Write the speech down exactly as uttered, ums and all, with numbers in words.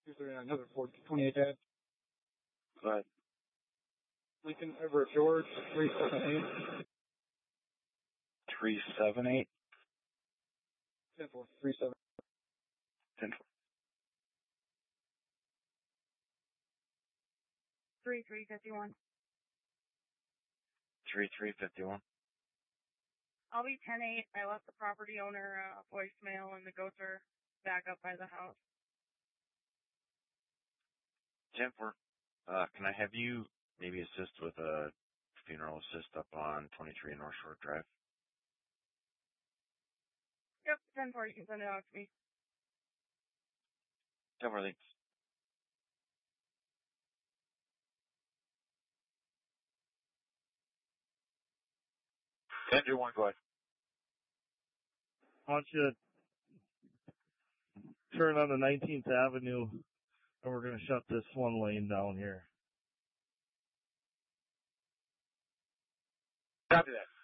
two thirty-nine, another four twenty-eight Ave. Go ahead. Lincoln Everett George, three seven eight. three seven eight? ten four, three seven. ten four. three three fifty-one. three three fifty-one. I'll be ten eight. I left the property owner a voicemail and the goats are back up by the house. ten four. Uh, can I have you maybe assist with a funeral assist up on twenty-three North Shore Drive? Yep, ten four. You can send it out to me. ten four, thanks. Andrew, one, go ahead. Why don't you turn on the nineteenth Avenue, and we're going to shut this one lane down here. Copy that.